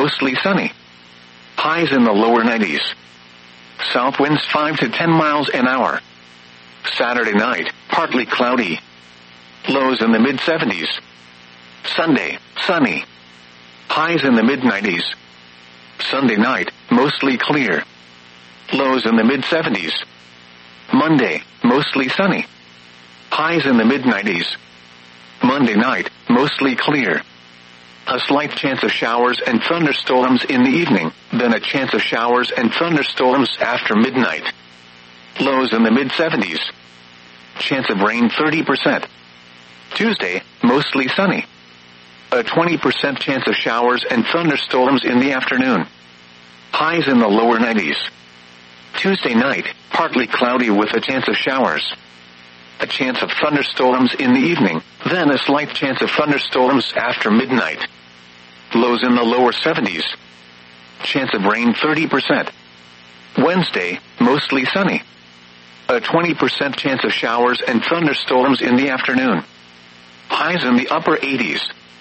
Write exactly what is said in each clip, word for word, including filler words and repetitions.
mostly sunny. Highs in the lower nineties. South winds five to ten miles an hour. Saturday night, partly cloudy. Lows in the mid seventies. Sunday, sunny. Highs in the mid nineties. Sunday night, mostly clear. Lows in the mid seventies. Monday, mostly sunny. Highs in the mid nineties. Monday night, mostly clear. A slight chance of showers and thunderstorms in the evening, then a chance of showers and thunderstorms after midnight. Lows in the mid seventies. Chance of rain thirty percent. Tuesday, mostly sunny. A twenty percent chance of showers and thunderstorms in the afternoon. Highs in the lower nineties. Tuesday night, partly cloudy with a chance of showers. A chance of thunderstorms in the evening, then a slight chance of thunderstorms after midnight. Lows in the lower seventies. Chance of rain thirty percent. Wednesday, mostly sunny. A twenty percent chance of showers and thunderstorms in the afternoon. Highs in the upper eighties.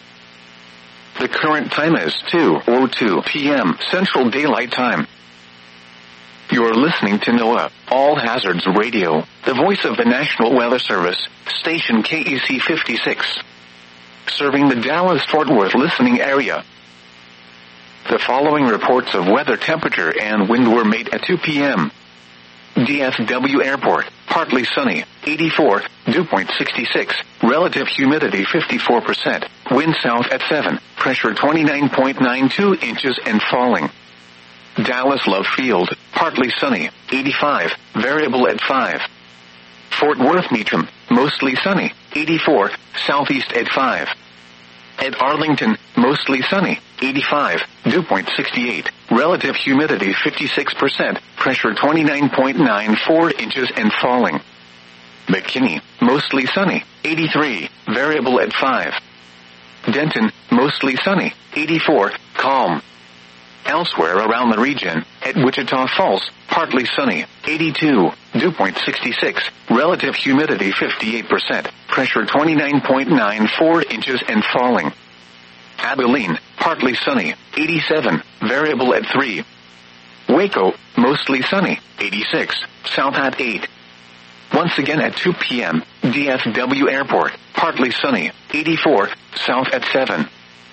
The current time is two oh two p.m. Central Daylight Time. You're listening to NOAA, All Hazards Radio, the voice of the National Weather Service, station K E C fifty-six. Serving the Dallas-Fort Worth listening area. The following reports of weather temperature and wind were made at two p.m. D F W Airport, partly sunny, eighty-four, dew point sixty-six, relative humidity fifty-four percent, wind south at seven, pressure twenty-nine point nine two inches and falling. Dallas Love Field, partly sunny, eighty-five, variable at five. Fort Worth Meacham, mostly sunny, eighty-four, southeast at five. At Arlington, mostly sunny, eighty-five, dew point sixty-eight, relative humidity fifty-six percent, pressure twenty-nine point nine four inches and falling. McKinney, mostly sunny, eighty-three, variable at five. Denton, mostly sunny, eighty-four, calm. Elsewhere around the region, at Wichita Falls, partly sunny, eighty-two, dew point sixty-six, relative humidity fifty-eight percent, pressure twenty-nine point nine four inches and falling. Abilene, partly sunny, eighty-seven, variable at three. Waco, mostly sunny, eighty-six, south at eight. Once again at two p.m., D F W Airport, partly sunny, eighty-four, south at seven.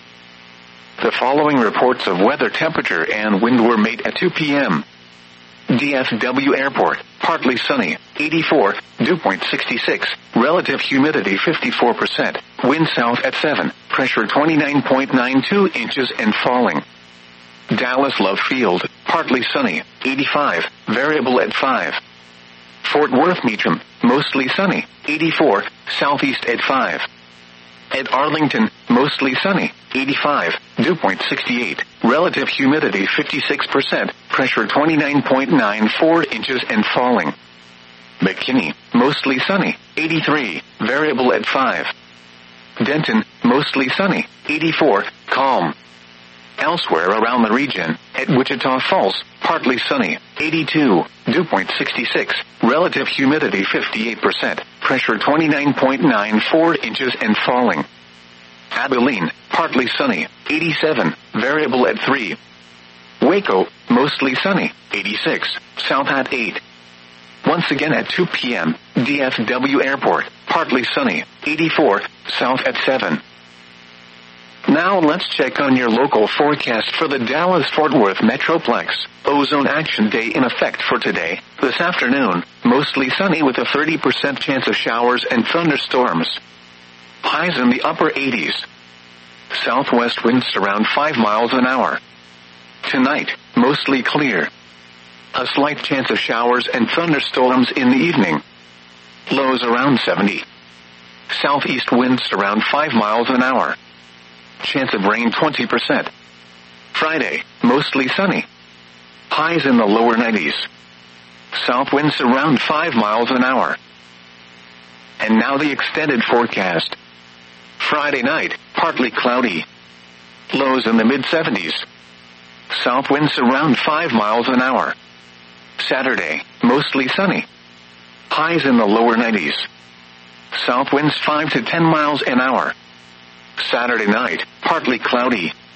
The following reports of weather temperature and wind were made at two p.m. D F W Airport, partly sunny, eighty-four, dew point sixty-six, relative humidity fifty-four percent, wind south at seven, pressure twenty-nine point nine two inches and falling. Dallas Love Field, partly sunny, eighty-five, variable at five. Fort Worth Meacham, mostly sunny, eighty-four, southeast at five. At Arlington, mostly sunny, eighty-five, dew point sixty-eight, relative humidity fifty-six percent, pressure twenty-nine point nine four inches and falling. McKinney, mostly sunny, eighty-three, variable at five. Denton, mostly sunny, eighty-four, calm. Elsewhere around the region, at Wichita Falls, partly sunny, eighty-two, dew point sixty-six, relative humidity fifty-eight percent, pressure twenty-nine point nine four inches and falling. Abilene, partly sunny, eighty-seven, variable at three. Waco, mostly sunny, eighty-six, south at eight. Once again at two p.m., D F W Airport, partly sunny, eighty-four, south at seven. Now let's check on your local forecast for the Dallas-Fort Worth Metroplex. Ozone Action Day in effect for today. This afternoon, mostly sunny with a thirty percent chance of showers and thunderstorms. Highs in the upper eighties. Southwest winds around five miles an hour. Tonight, mostly clear. A slight chance of showers and thunderstorms in the evening. Lows around seventy. Southeast winds around five miles an hour. Chance of rain twenty percent. Friday, mostly sunny. Highs in the lower nineties. South winds around five miles an hour. And now the extended forecast. Friday night, partly cloudy. Lows in the mid seventies. South winds around five miles an hour. Saturday, mostly sunny. Highs in the lower nineties. South winds five to ten miles an hour. Saturday night, partly cloudy.